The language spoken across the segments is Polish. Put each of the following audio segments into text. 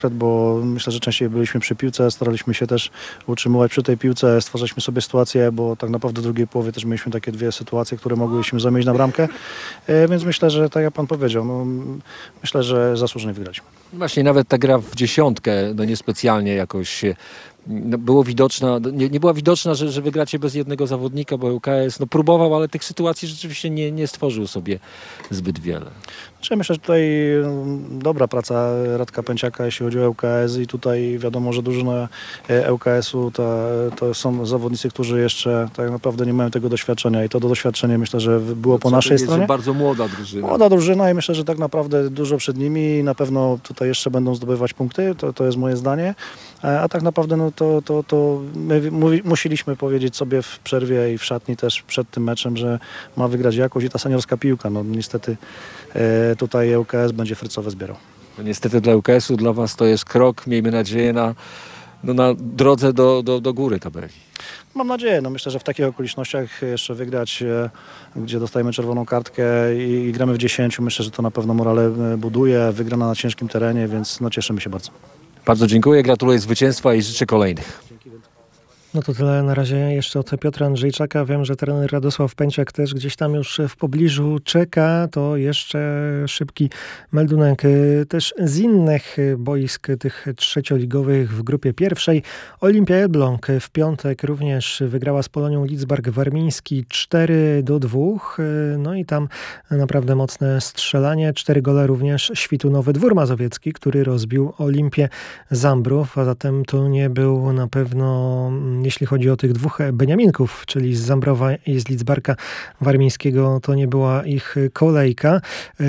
bo myślę, że częściej byliśmy przy piłce, staraliśmy się też utrzymywać przy tej piłce, stwarzaliśmy sobie sytuację, bo tak naprawdę w drugiej połowie też mieliśmy takie dwie sytuacje, które mogłyśmy zamienić na bramkę, więc myślę, że tak jak pan powiedział, myślę, że zasłużenie wygraliśmy. Właśnie nawet ta gra w dziesiątkę, niespecjalnie jakoś było widoczna, nie była widoczna, że wygracie bez jednego zawodnika, bo ŁKS próbował, ale tych sytuacji rzeczywiście nie stworzył sobie zbyt wiele. Myślę, że tutaj dobra praca Radka Pęciaka, jeśli chodzi o ŁKS i tutaj wiadomo, że drużyna ŁKS-u to są zawodnicy, którzy jeszcze tak naprawdę nie mają tego doświadczenia i to doświadczenie myślę, że było po naszej stronie. Bardzo młoda drużyna. Młoda drużyna i myślę, że tak naprawdę dużo przed nimi i na pewno tutaj jeszcze będą zdobywać punkty, to jest moje zdanie, a tak naprawdę to my musieliśmy powiedzieć sobie w przerwie i w szatni też przed tym meczem, że ma wygrać jakoś i ta seniorska piłka, niestety tutaj ŁKS będzie frycowe zbierał. Niestety dla ŁKS-u, dla was to jest krok, miejmy nadzieję, na drodze do góry tabeli. Mam nadzieję, myślę, że w takich okolicznościach jeszcze wygrać, gdzie dostajemy czerwoną kartkę i gramy w 10, myślę, że to na pewno morale buduje, wygrana na ciężkim terenie, więc cieszymy się bardzo. Bardzo dziękuję, gratuluję zwycięstwa i życzę kolejnych. To tyle na razie jeszcze od Piotra Andrzejczaka. Wiem, że trener Radosław Pęciak też gdzieś tam już w pobliżu czeka. To jeszcze szybki meldunek też z innych boisk tych trzecioligowych w grupie pierwszej. Olimpia Elbląg w piątek również wygrała z Polonią Lidzbark Warmiński 4-2. I tam naprawdę mocne strzelanie. 4 gole również Świtunowy Dwór Mazowiecki, który rozbił Olimpię Zambrów, a zatem to nie był na pewno, jeśli chodzi o tych dwóch Beniaminków, czyli z Zambrowa i z Lidzbarka Warmińskiego, to nie była ich kolejka.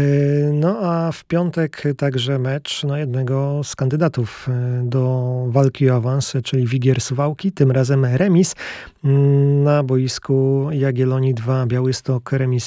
A w piątek także mecz jednego z kandydatów do walki o awans, czyli Wigier Suwałki, tym razem remis na boisku Jagiellonii 2, Białystok remis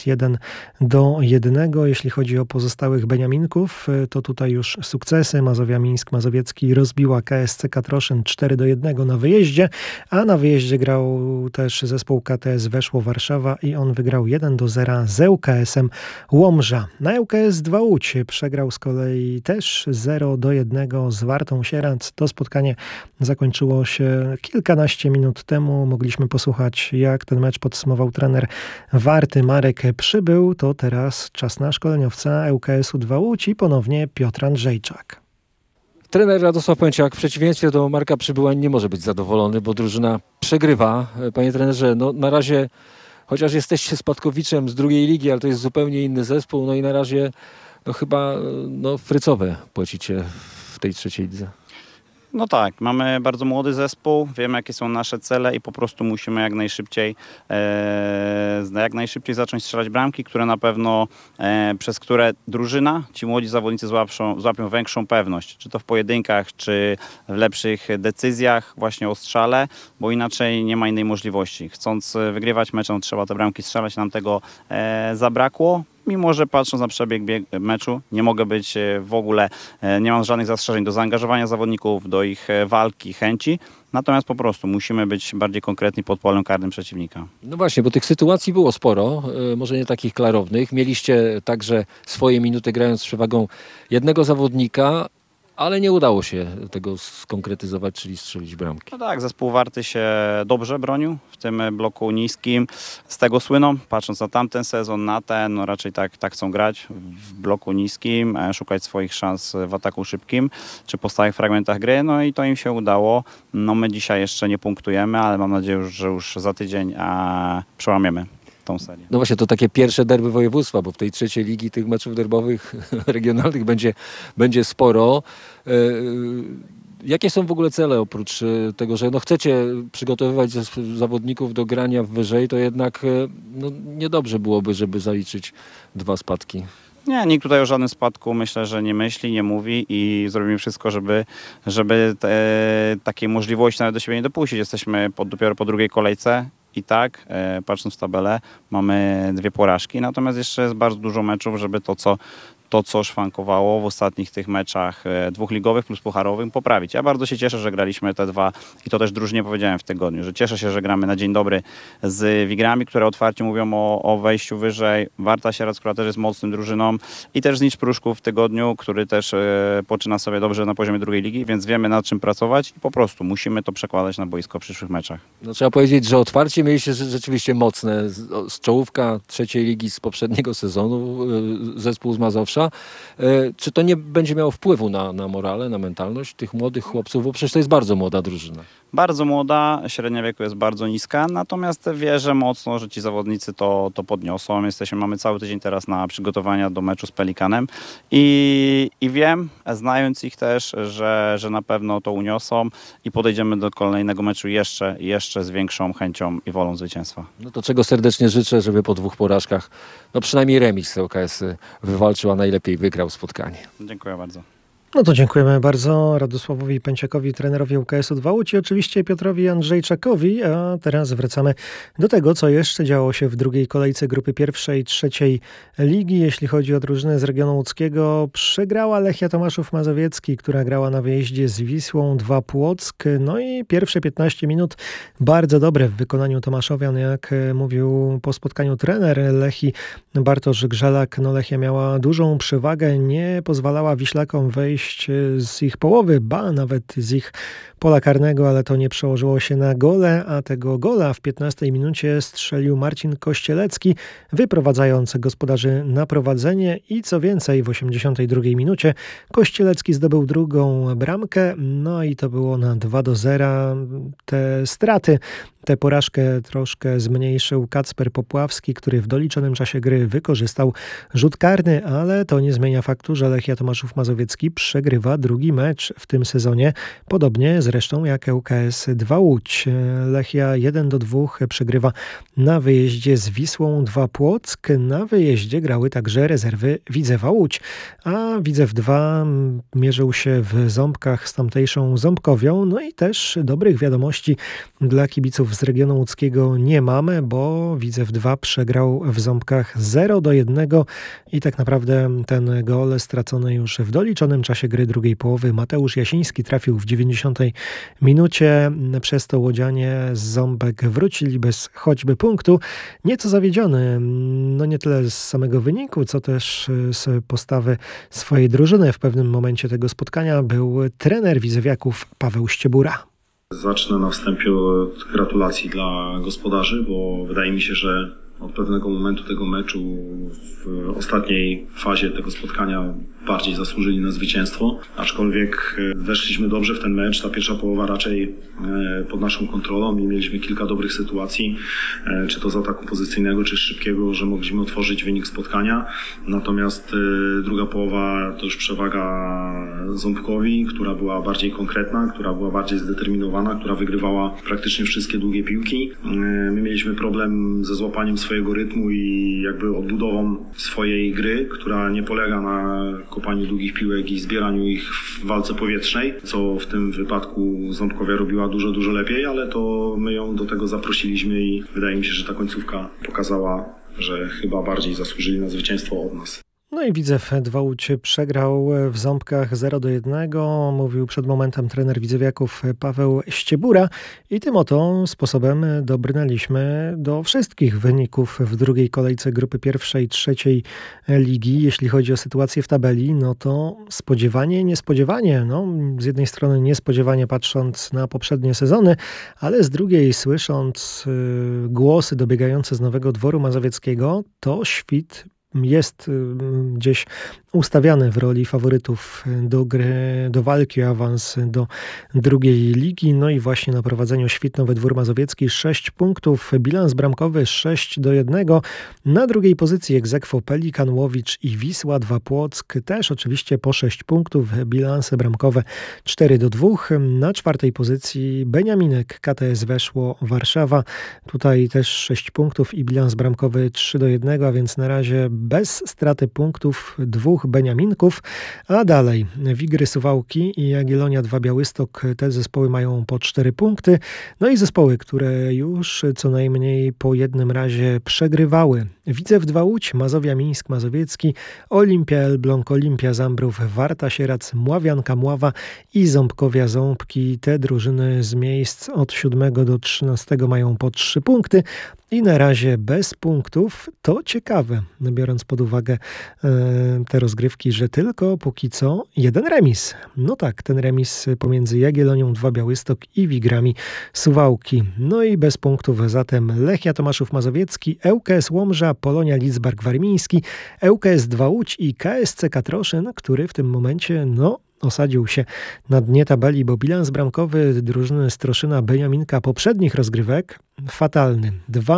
1-1. Jeśli chodzi o pozostałych Beniaminków, to tutaj już sukcesy. Mazowia Mińsk Mazowiecki rozbiła KSC Katroszyn 4-1 na wyjeździe, a na wyjeździe grał też zespół KTS Weszło Warszawa i on wygrał 1-0 z ŁKS-em Łomża. Na ŁKS 2 Łódź przegrał z kolei też 0-1 z Wartą Sieradz. To spotkanie zakończyło się kilkanaście minut temu. Mogliśmy posłuchać, jak ten mecz podsumował trener Warty Marek Przybył. To teraz czas na szkoleniowca ŁKS-u 2 Łódź i ponownie Piotr Andrzejczak. Trener Radosław Pęciak w przeciwieństwie do Marka Przybyła nie może być zadowolony, bo drużyna przegrywa. Panie trenerze, na razie, chociaż jesteście spadkowiczem z drugiej ligi, ale to jest zupełnie inny zespół, i na razie chyba frycowe płacicie w tej trzeciej lidze. Tak, mamy bardzo młody zespół, wiemy jakie są nasze cele i po prostu musimy jak najszybciej zacząć strzelać bramki, które na pewno przez które drużyna, ci młodzi zawodnicy złapią większą pewność, czy to w pojedynkach, czy w lepszych decyzjach właśnie o strzale, bo inaczej nie ma innej możliwości. Chcąc wygrywać mecz, trzeba te bramki strzelać, nam tego zabrakło. Mimo że patrząc na przebieg meczu, nie mogę być w ogóle, nie mam żadnych zastrzeżeń do zaangażowania zawodników, do ich walki, chęci. Natomiast po prostu musimy być bardziej konkretni pod polem karnym przeciwnika. Właśnie, bo tych sytuacji było sporo, może nie takich klarownych. Mieliście także swoje minuty grając z przewagą jednego zawodnika, ale nie udało się tego skonkretyzować, czyli strzelić bramki. Tak, zespół Warty się dobrze bronił w tym bloku niskim. Z tego słyną, patrząc na tamten sezon, na ten, raczej tak chcą grać w bloku niskim, szukać swoich szans w ataku szybkim, czy po stałych fragmentach gry, i to im się udało. My dzisiaj jeszcze nie punktujemy, ale mam nadzieję, że już za tydzień przełamiemy tą serię. Właśnie, to takie pierwsze derby województwa, bo w tej trzeciej ligi tych meczów derbowych regionalnych będzie sporo. Jakie są w ogóle cele oprócz tego, że chcecie przygotowywać zawodników do grania wyżej, to jednak niedobrze byłoby, żeby zaliczyć 2 spadki? Nie, nikt tutaj o żadnym spadku myślę, że nie myśli, nie mówi i zrobimy wszystko, żeby takiej możliwości nawet do siebie nie dopuścić. Jesteśmy dopiero po drugiej kolejce. I tak, patrząc w tabelę, mamy 2 porażki, natomiast jeszcze jest bardzo dużo meczów, żeby to, co szwankowało w ostatnich tych meczach dwóch ligowych plus pucharowych, poprawić. Ja bardzo się cieszę, że graliśmy te dwa i to też drużynie powiedziałem w tygodniu, że cieszę się, że gramy na dzień dobry z Wigrami, które otwarcie mówią o wejściu wyżej. Warta Sieradz, która też jest mocnym drużyną i też z Nicz Pruszków w tygodniu, który też poczyna sobie dobrze na poziomie drugiej ligi, więc wiemy nad czym pracować i po prostu musimy to przekładać na boisko w przyszłych meczach. No, trzeba powiedzieć, że otwarcie mieliście rzeczywiście mocne. Z czołówka trzeciej ligi z poprzedniego sezonu, zespół z Mazowsza. Czy to nie będzie miało wpływu na morale, na mentalność tych młodych chłopców? Bo przecież to jest bardzo młoda drużyna. Bardzo młoda, średnia wieku jest bardzo niska, natomiast wierzę mocno, że ci zawodnicy to podniosą. Mamy cały tydzień teraz na przygotowania do meczu z Pelikanem i wiem, znając ich też, że na pewno to uniosą i podejdziemy do kolejnego meczu jeszcze z większą chęcią i wolą zwycięstwa. No to czego serdecznie życzę, żeby po 2 porażkach, no przynajmniej remis ŁKS wywalczył, a najlepiej wygrał spotkanie. Dziękuję bardzo. No to dziękujemy bardzo Radosławowi Pęciakowi, trenerowi ŁKS-u 2 Łódź i oczywiście Piotrowi Andrzejczakowi. A teraz wracamy do tego, co jeszcze działo się w drugiej kolejce grupy pierwszej, trzeciej ligi. Jeśli chodzi o drużynę z regionu łódzkiego, przegrała Lechia Tomaszów Mazowiecki, która grała na wyjeździe z Wisłą 2 Płock. No i pierwsze 15 minut bardzo dobre w wykonaniu Tomaszowian, jak mówił po spotkaniu trener Lechii Bartosz Grzelak. No Lechia miała dużą przewagę, nie pozwalała Wiślakom wejść z ich połowy, nawet z ich pola karnego, ale to nie przełożyło się na gole, a tego gola w 15 minucie strzelił Marcin Kościelecki, wyprowadzając gospodarzy na prowadzenie i co więcej w 82 minucie Kościelecki zdobył drugą bramkę, no i to było na 2-0. Te straty, tę porażkę troszkę zmniejszył Kacper Popławski, który w doliczonym czasie gry wykorzystał rzut karny, ale to nie zmienia faktu, że Lechia Tomaszów Mazowiecki przegrywa drugi mecz w tym sezonie, podobnie zresztą jak ŁKS 2 Łódź. Lechia 1-2 przegrywa na wyjeździe z Wisłą 2 Płock. Na wyjeździe grały także rezerwy Widzewa Łódź, a Widzew 2 mierzył się w Ząbkach z tamtejszą Ząbkowią. No i też dobrych wiadomości dla kibiców z regionu łódzkiego nie mamy, bo Widzew 2 przegrał w Ząbkach 0-1 i tak naprawdę ten gol stracony już w doliczonym czasie gry drugiej połowy. Mateusz Jasiński trafił w 90 minucie. Przez to łodzianie z Ząbek wrócili bez choćby punktu. Nieco zawiedziony, no nie tyle z samego wyniku, co też z postawy swojej drużyny. W pewnym momencie tego spotkania był trener Widzewiaków Paweł Ściebura. Zacznę na wstępie od gratulacji dla gospodarzy, bo wydaje mi się, że od pewnego momentu tego meczu w ostatniej fazie tego spotkania bardziej zasłużyli na zwycięstwo, aczkolwiek weszliśmy dobrze w ten mecz. Ta pierwsza połowa raczej pod naszą kontrolą i mieliśmy kilka dobrych sytuacji, czy to z ataku pozycyjnego, czy szybkiego, że mogliśmy otworzyć wynik spotkania. Natomiast druga połowa to już przewaga Ząbkowi, która była bardziej konkretna, która była bardziej zdeterminowana, która wygrywała praktycznie wszystkie długie piłki. My mieliśmy problem ze złapaniem swojego rytmu i jakby odbudową swojej gry, która nie polega na kopaniu długich piłek i zbieraniu ich w walce powietrznej, co w tym wypadku Ząbkowia robiła dużo lepiej, ale to my ją do tego zaprosiliśmy i wydaje mi się, że ta końcówka pokazała, że chyba bardziej zasłużyli na zwycięstwo od nas. No i Widzew 2 Łódź przegrał w Ząbkach 0-1. Mówił przed momentem trener Widzewiaków Paweł Ściebura i tym oto sposobem dobrnęliśmy do wszystkich wyników w drugiej kolejce grupy pierwszej, trzeciej ligi. Jeśli chodzi o sytuację w tabeli, no to spodziewanie, niespodziewanie. No, z jednej strony niespodziewanie patrząc na poprzednie sezony, ale z drugiej słysząc głosy dobiegające z Nowego Dworu Mazowieckiego, to Świt jest gdzieś ustawiany w roli faworytów do gry, do walki o awans do drugiej ligi. No i właśnie na prowadzeniu Świt Nowy Dwór Mazowiecki 6 punktów, bilans bramkowy 6-1. Na drugiej pozycji ex aequo Pelikan Łowicz i Wisła 2 Płock, też oczywiście po 6 punktów, bilanse bramkowe 4-2. Na czwartej pozycji Beniaminek KTS Weszło Warszawa, tutaj też 6 punktów i bilans bramkowy 3-1, a więc na razie bez straty punktów, 2 Beniaminków, a dalej Wigry Suwałki i Jagiellonia 2 Białystok, te zespoły mają po 4 punkty, no i zespoły, które już co najmniej po jednym razie przegrywały. Widzew 2 Łódź, Mazowia Mińsk Mazowiecki, Olimpia Elbląg, Olimpia Zambrów, Warta Sierac, Mławianka Mława i Ząbkowia Ząbki. Te drużyny z miejsc od 7 do 13 mają po 3 punkty i na razie bez punktów. To ciekawe, biorąc pod uwagę te rozgrywki, że tylko póki co jeden remis. No tak, ten remis pomiędzy Jagiellonią 2 Białystok i Wigrami Suwałki. No i bez punktów zatem Lechia Tomaszów Mazowiecki, ŁKS Łomża, Polonia Lidzbark Warmiński, ŁKS 2 Łódź i KSC Katroszyn, który w tym momencie osadził się na dnie tabeli, bo bilans bramkowy drużyny Stroszyna Beniaminka poprzednich rozgrywek fatalny.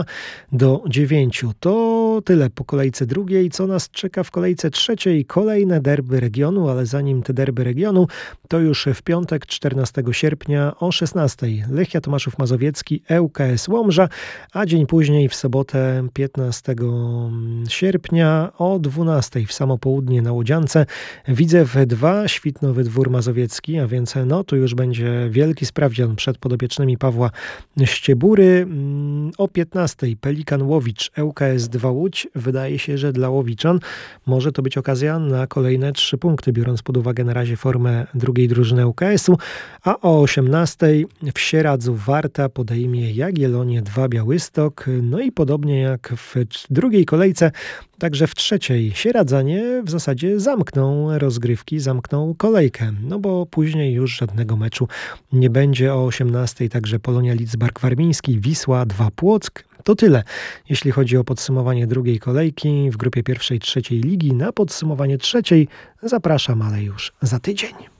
2-9. To tyle po kolejce drugiej. Co nas czeka w kolejce trzeciej? Kolejne derby regionu, ale zanim te derby regionu, to już w piątek 14 sierpnia o 16 Lechia Tomaszów Mazowiecki, ŁKS Łomża, a dzień później w sobotę 15 sierpnia o 12 w samo południe na Łodziance Widzew 2 Świtnowy Dwór Mazowiecki, a więc tu już będzie wielki sprawdzian przed podopiecznymi Pawła Ściebury. O 15 Pelikan Łowicz, ŁKS 2 Łódź. Wydaje się, że dla Łowiczan może to być okazja na kolejne 3 punkty, biorąc pod uwagę na razie formę drugiej drużyny ŁKS-u. A o 18 w Sieradzu Warta podejmie Jagiellonię 2 Białystok. No i podobnie jak w drugiej kolejce, także w trzeciej Sieradzanie w zasadzie zamkną rozgrywki, zamkną kolejkę, no bo później już żadnego meczu nie będzie. O 18 także Polonia Lidzbark Warmiński, Wisła 2 Płock. To tyle, jeśli chodzi o podsumowanie drugiej kolejki w grupie pierwszej, trzeciej ligi. Na podsumowanie trzeciej zapraszam, ale już za tydzień.